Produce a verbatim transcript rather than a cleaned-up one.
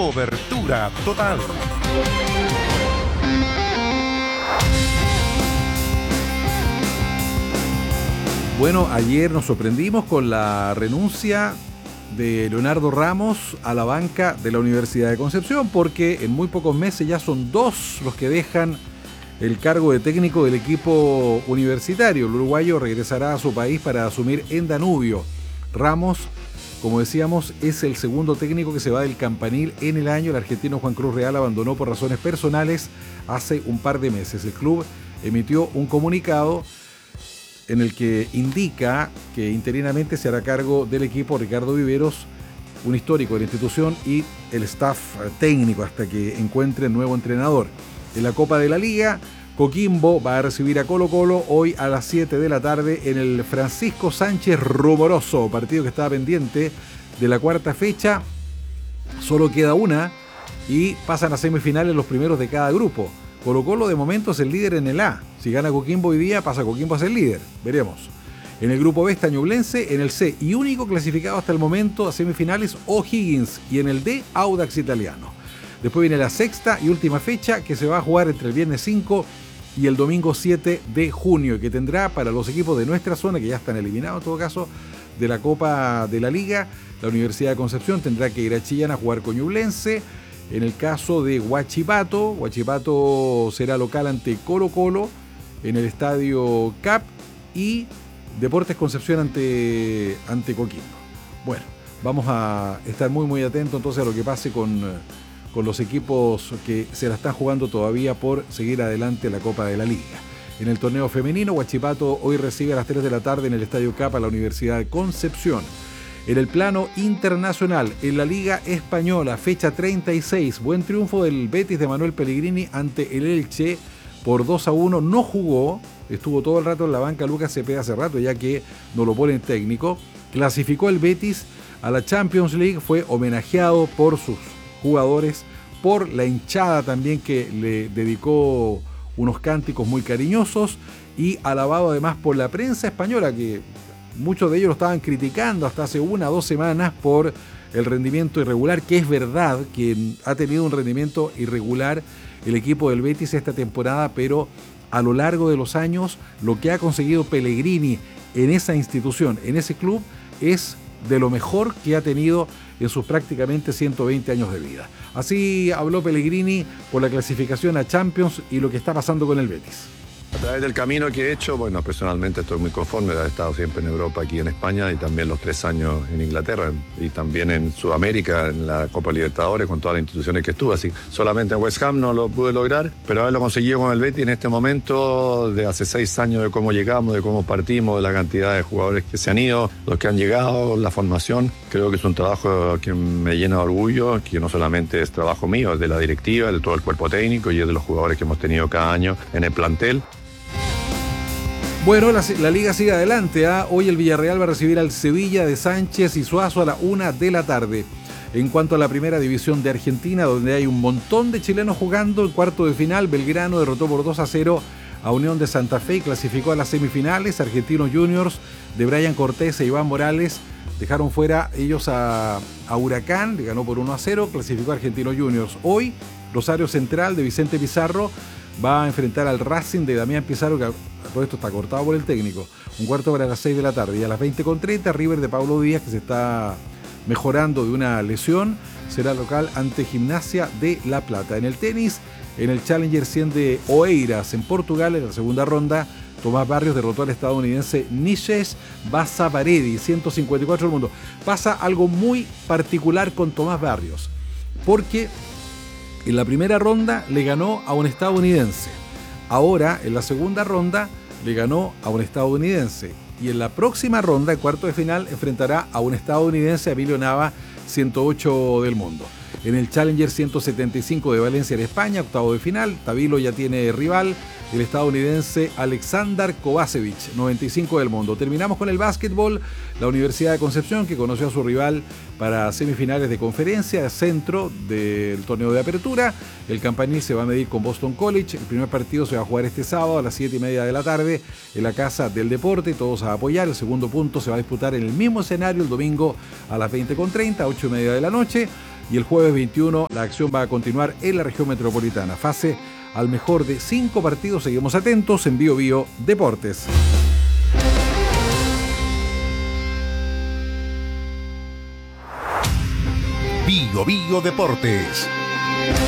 Cobertura total. Bueno, ayer nos sorprendimos con la renuncia de Leonardo Ramos a la banca de la Universidad de Concepción, porque en muy pocos meses ya son dos los que dejan el cargo de técnico del equipo universitario. El uruguayo regresará a su país para asumir en Danubio. Ramos, como decíamos, es el segundo técnico que se va del Campanil en el año. El argentino Juan Cruz Real abandonó por razones personales hace un par de meses. El club emitió un comunicado en el que indica que interinamente se hará cargo del equipo Ricardo Viveros, un histórico de la institución, y el staff técnico hasta que encuentre nuevo entrenador. En la Copa de la Liga, Coquimbo va a recibir a Colo Colo hoy a las siete de la tarde en el Francisco Sánchez Rumoroso, partido que estaba pendiente de la cuarta fecha. Solo queda una y pasan a semifinales los primeros de cada grupo. Colo Colo de momento es el líder en el A. Si gana Coquimbo hoy día, pasa Coquimbo a ser líder. Veremos. En el grupo B está Ñublense, en el C y único clasificado hasta el momento a semifinales O'Higgins, y en el D Audax Italiano. Después viene la sexta y última fecha, que se va a jugar entre el viernes cinco y el domingo siete de junio, y que tendrá para los equipos de nuestra zona, que ya están eliminados en todo caso, de la Copa de la Liga. La Universidad de Concepción tendrá que ir a Chillán a jugar con Ñublense. En el caso de Huachipato, Huachipato será local ante Colo Colo en el estadio C A P, y Deportes Concepción ante, ante Coquimbo. Bueno, vamos a estar muy muy atentos entonces a lo que pase con, con los equipos que se la están jugando todavía por seguir adelante la Copa de la Liga. En el torneo femenino, Huachipato hoy recibe a las tres de la tarde en el estadio C A P a la Universidad de Concepción. En el plano internacional, en la Liga Española, fecha treinta y seis, buen triunfo del Betis de Manuel Pellegrini ante el Elche por dos a uno. No jugó, estuvo todo el rato en la banca Lucas Cepeda hace rato, ya que no lo ponen técnico. Clasificó el Betis a la Champions League, fue homenajeado por sus jugadores, por la hinchada también, que le dedicó unos cánticos muy cariñosos, y alabado además por la prensa española, que muchos de ellos lo estaban criticando hasta hace una o dos semanas por el rendimiento irregular, que es verdad que ha tenido un rendimiento irregular el equipo del Betis esta temporada, pero a lo largo de los años lo que ha conseguido Pellegrini en esa institución, en ese club, es de lo mejor que ha tenido en sus prácticamente ciento veinte años de vida. Así habló Pellegrini por la clasificación a Champions y lo que está pasando con el Betis. A través del camino que he hecho, bueno, personalmente estoy muy conforme de haber estado siempre en Europa, aquí en España, y también los tres años en Inglaterra, y también en Sudamérica, en la Copa Libertadores, con todas las instituciones que estuve. Así, solamente en West Ham no lo pude lograr, pero haberlo conseguido con el Betis en este momento, de hace seis años, de cómo llegamos, de cómo partimos, de la cantidad de jugadores que se han ido, los que han llegado, la formación. Creo que es un trabajo que me llena de orgullo, que no solamente es trabajo mío, es de la directiva, de todo el cuerpo técnico y es de los jugadores que hemos tenido cada año en el plantel. Bueno, la, la liga sigue adelante. ¿eh? Hoy el Villarreal va a recibir al Sevilla de Sánchez y Suazo a la una de la tarde. En cuanto a la primera división de Argentina, donde hay un montón de chilenos jugando, en cuarto de final, Belgrano derrotó por dos a cero a Unión de Santa Fe y clasificó a las semifinales. Argentinos Juniors de Brian Cortés e Iván Morales dejaron fuera ellos a, a Huracán, le ganó por uno a cero, clasificó a Argentinos Juniors. Hoy, Rosario Central de Vicente Pizarro va a enfrentar al Racing de Damián Pizarro, que todo esto está cortado por el técnico. Un cuarto para las seis de la tarde. Y a las veinte con treinta, River de Pablo Díaz, que se está mejorando de una lesión, será local ante Gimnasia de La Plata. En el tenis, en el Challenger cien de Oeiras, en Portugal, en la segunda ronda, Tomás Barrios derrotó al estadounidense Nishes Basavaredi, ciento cincuenta y cuatro del mundo. Pasa algo muy particular con Tomás Barrios, porque en la primera ronda le ganó a un estadounidense. Ahora, en la segunda ronda, le ganó a un estadounidense. Y en la próxima ronda, en cuarto de final, enfrentará a un estadounidense, Emilio Nava, ciento ocho del mundo. En el Challenger ciento setenta y cinco de Valencia, en España, octavo de final, Tabilo ya tiene rival, el estadounidense Alexander Kovacevic, noventa y cinco del mundo. Terminamos con el básquetbol, la Universidad de Concepción, que conoció a su rival para semifinales de conferencia, centro del torneo de apertura. El Campanil se va a medir con Boston College. El primer partido se va a jugar este sábado a las siete y media de la tarde en la Casa del Deporte, todos a apoyar. El segundo punto se va a disputar en el mismo escenario el domingo a las veinte con treinta, ocho y media de la noche. y el jueves veintiuno la acción va a continuar en la región metropolitana. Fase al mejor de cinco partidos. Seguimos atentos en Bio Bio Deportes. Bio Bio Deportes.